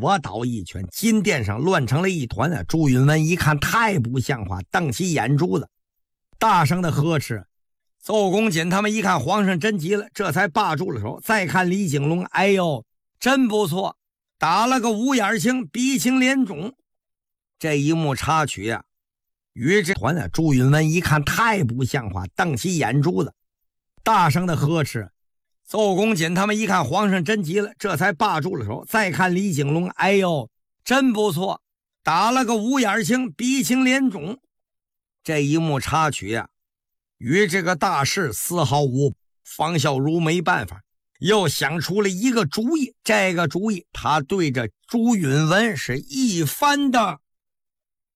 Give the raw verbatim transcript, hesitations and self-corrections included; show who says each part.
Speaker 1: 我倒一拳，金殿上乱成了一团啊！朱允文一看太不像话，瞪起眼珠子，大声的呵斥。邹公瑾他们一看皇上真急了，这才罢住了手。再看李景龙，哎呦，真不错，打了个五眼星，鼻青脸肿。这一幕插曲啊，与这团啊，朱允文一看太不像话，瞪起眼珠子，大声的呵斥。邹公瑾他们一看皇上真急了，这才罢住了手。再看李景龙，哎呦，真不错，打了个五眼星，鼻青脸肿。这一幕插曲啊，与这个大事丝毫无补。方孝孺没办法，又想出了一个主意。这个主意，他对着朱允文是一番的